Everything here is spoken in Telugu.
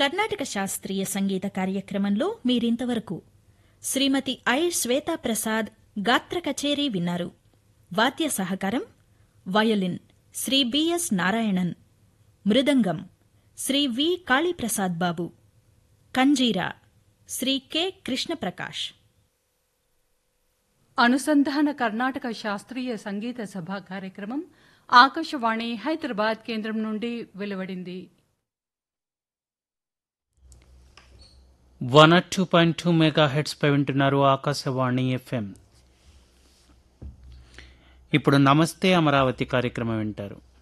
కర్ణాటక శాస్త్రీయ సంగీత కార్యక్రమంలో మీరింతవరకు శ్రీమతి ఐ శ్వేతాప్రసాద్ గాత్ర కచేరీ విన్నారు. వాద్య సహకారం వయలిన్ శ్రీ బిఎస్ నారాయణన్, మృదంగం శ్రీ వి కాళీప్రసాద్ బాబు, కంజీరా శ్రీ కె కృష్ణప్రకాష్. అనుసంధాన కర్ణాటక శాస్త్రీయ సంగీత సభా కార్యక్రమం ఆకాశవాణి హైదరాబాద్ కేంద్రం నుండి వెలువడింది. 102.2 మెగాహెర్ట్జ్ పై వింటున్నారు ఆకాశవాణి ఎఫ్ఎం. ఇప్పుడు నమస్తే అమరావతి కార్యక్రమం వింటారు.